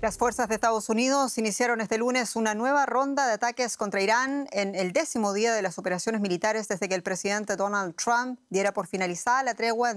Las fuerzas de Estados Unidos iniciaron este lunes una nueva ronda de ataques contra Irán en el 10º día de las operaciones militares desde que el presidente Donald Trump diera por finalizada la tregua